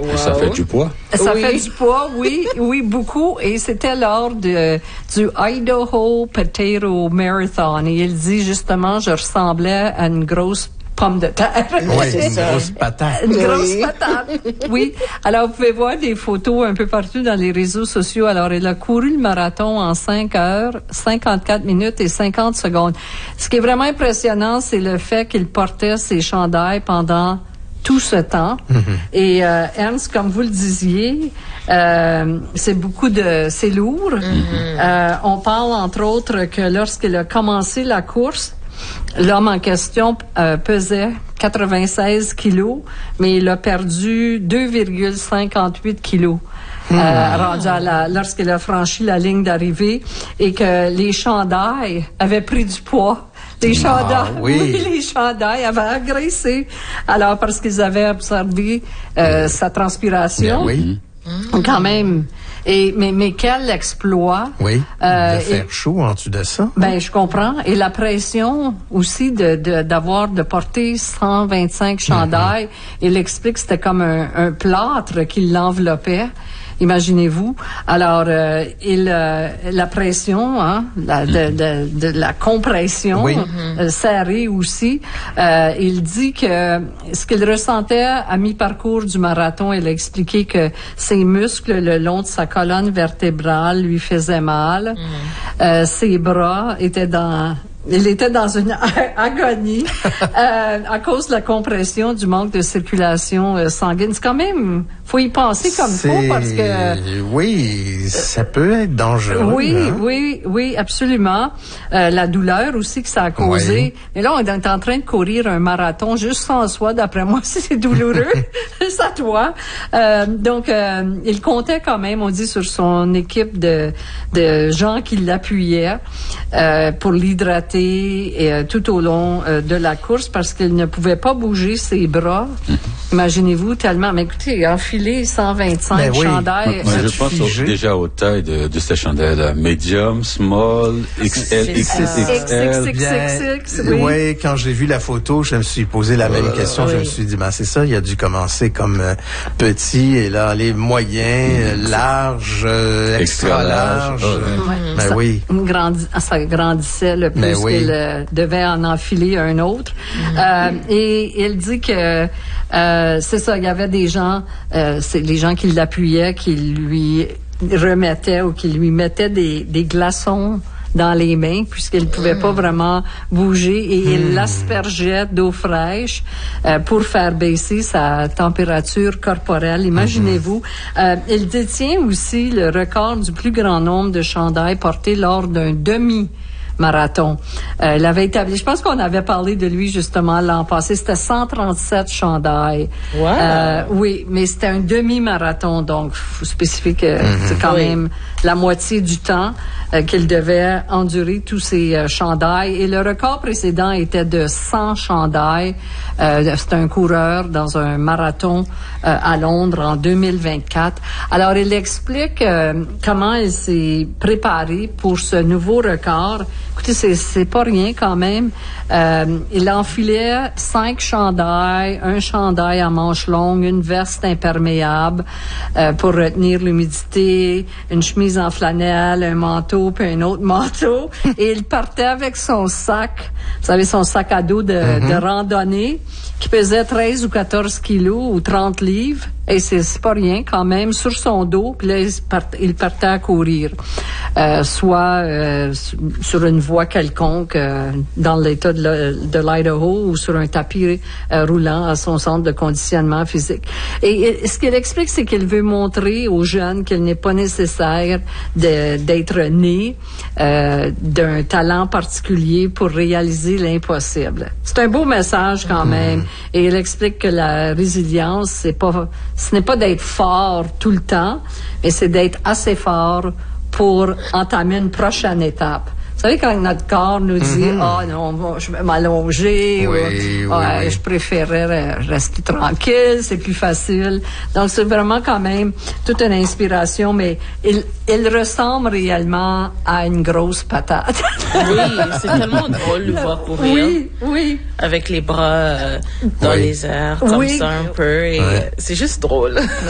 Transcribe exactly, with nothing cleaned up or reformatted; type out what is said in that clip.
Wow. Ça fait du poids. Ça oui. fait du poids, oui, oui, beaucoup. Et c'était lors de, du Idaho Potato Marathon. Et il dit justement, je ressemblais à une grosse pomme de terre. Oui, c'est une grosse patate. Une grosse Oui. patate. Oui. Alors, vous pouvez voir des photos un peu partout dans les réseaux sociaux. Alors, elle a couru le marathon en cinq heures, cinquante-quatre minutes et cinquante secondes. Ce qui est vraiment impressionnant, c'est le fait qu'il portait ses chandails pendant tout ce temps. Mm-hmm. Et euh, Ernst, comme vous le disiez, euh, c'est beaucoup de, c'est lourd. Mm-hmm. Euh, on parle entre autres que lorsqu'il a commencé la course, l'homme en question euh, pesait quatre-vingt-seize kilos, mais il a perdu deux virgule cinquante-huit kilos. Mmh. Euh, rendu à la, lorsqu'il a franchi la ligne d'arrivée et que les chandails avaient pris du poids. Les chandails, ah, oui. oui, les chandails avaient agressé. Alors, parce qu'ils avaient observé euh, sa transpiration. Bien, oui. Mmh. Quand même. Et, mais, mais quel exploit. Oui. Euh, de faire et, chaud en dessous de ça. Ben, je comprends. Et la pression aussi de, de, d'avoir, de porter cent vingt-cinq chandails. Mm-hmm. Il explique que c'était comme un, un plâtre qui l'enveloppait. Imaginez-vous. Alors, euh, il, euh, la pression, hein, la, de, de, de la compression, oui. euh, serrée aussi. Euh, il dit que ce qu'il ressentait à mi-parcours du marathon, il a expliqué que ses muscles le long de sa colonne vertébrale lui faisaient mal. Mm. Euh, ses bras étaient dans... Il était dans une agonie euh, à cause de la compression, du manque de circulation euh, sanguine. C'est quand même, faut y penser comme il faut parce que... Oui, ça peut être dangereux. Oui, hein? oui, oui, absolument. Euh, la douleur aussi que ça a causé. Oui. Mais là, on est en train de courir un marathon juste sans soi. D'après moi, c'est douloureux. C'est à toi. Euh, donc, euh, il comptait quand même, on dit, sur son équipe de, de gens qui l'appuyaient euh, pour l'hydrater et, euh, tout au long euh, de la course parce qu'il ne pouvait pas bouger ses bras. Mm-hmm. Imaginez-vous tellement. Mais écoutez, enfiler cent vingt-cinq ben oui. chandails. Moi, je pense au, déjà aux tailles de, de ces chandails-là. Medium, small, X L, X X L. X X X, oui. Oui, quand j'ai vu la photo, je me suis posé la même euh, question. Oui. Je me suis dit, ben c'est ça, il a dû commencer comme euh, petit et là, aller moyen, mm-hmm. large, euh, extra, extra large. large. Oh, ouais. Ben ça, oui. Grandi, ça grandissait le plus. Ben oui. qu'il euh, devait en enfiler un autre. Mm-hmm. Euh, et il dit que euh, c'est ça, il y avait des gens, euh, c'est les gens qui l'appuyaient, qui lui remettaient ou qui lui mettaient des, des glaçons dans les mains puisqu'il ne pouvait pas vraiment bouger et mmh. il l'aspergeait d'eau fraîche euh, pour faire baisser sa température corporelle. Imaginez-vous. Mmh. Euh, il détient aussi le record du plus grand nombre de chandails portés lors d'un demi marathon. Euh, il avait établi, je pense qu'on avait parlé de lui justement l'an passé, c'était cent trente-sept chandails. Wow. Euh, oui, mais c'était un demi-marathon, donc faut spécifier que mm-hmm. c'est quand oui. même la moitié du temps euh, qu'il devait endurer tous ces euh, chandails. Et le record précédent était de cent chandails. Euh, c'était un coureur dans un marathon euh, à Londres en deux mille vingt-quatre. Alors, il explique euh, comment il s'est préparé pour ce nouveau record. Écoutez, c'est, c'est pas rien quand même. Euh, il enfilait cinq chandails, un chandail à manches longues, une veste imperméable euh, pour retenir l'humidité, une chemise en flanelle, un manteau, puis un autre manteau. Et il partait avec son sac, vous savez, son sac à dos de, mm-hmm. de randonnée, qui pesait treize ou quatorze kilos ou trente livres. Et c'est, c'est pas rien quand même, sur son dos. Puis là, il, part, il partait à courir. Euh, soit euh, sur une voie quelconque euh, dans l'État de, la, de l'Idaho ou sur un tapis euh, roulant à son centre de conditionnement physique. Et, et ce qu'il explique, c'est qu'il veut montrer aux jeunes qu'il n'est pas nécessaire de, d'être né euh, d'un talent particulier pour réaliser l'impossible. C'est un beau message quand mmh. même. Et il explique que la résilience, c'est pas, ce n'est pas d'être fort tout le temps, mais c'est d'être assez fort pour entamer une prochaine étape. Vous savez, quand notre corps nous dit « Ah, mm-hmm. oh, non, je vais m'allonger oui, » ou oui, « Je préférerais rester tranquille, c'est plus facile. » Donc, c'est vraiment quand même toute une inspiration, mais il, il ressemble réellement à une grosse patate. Oui, c'est tellement drôle de voir courir. Oui, oui. Avec les bras euh, dans oui. les airs, comme oui. ça un peu. Et oui. C'est juste drôle.